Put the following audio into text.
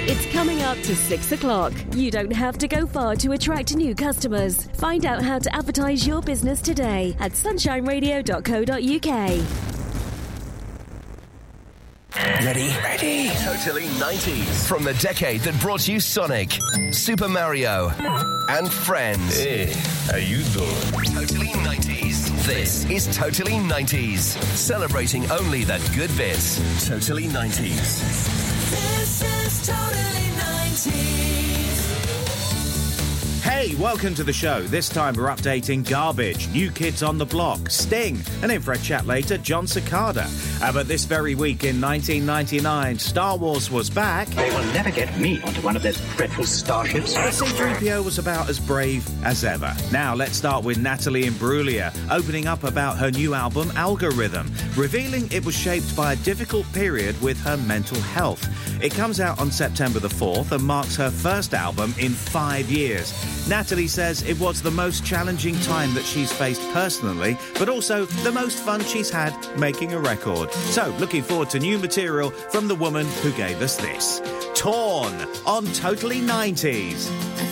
It's coming up to 6 o'clock. You don't have to go far to attract new customers. Find out how to advertise your business today at sunshineradio.co.uk. Ready? Totally 90s. From the decade that brought you Sonic, Super Mario, and Friends. Hey, how you doing? Totally 90s. This is Totally 90s. Celebrating only the good bits. Totally 90s. This is Totally 90s. Hey, welcome to the show. This time we're updating Garbage, New Kids on the Block, Sting, and in for a chat later, John Cicada. But this very week in 1999, Star Wars was back. They will never get me onto one of those dreadful starships. But C-3PO was about as brave as ever. Now let's start with Natalie Imbruglia, opening up about her new album, Algorithm, revealing it was shaped by a difficult period with her mental health. It comes out on September the 4th and marks her first album in 5 years. Natalie says it was the most challenging time that she's faced personally, but also the most fun she's had making a record. So, looking forward to new material from the woman who gave us this. Torn on Totally 90s.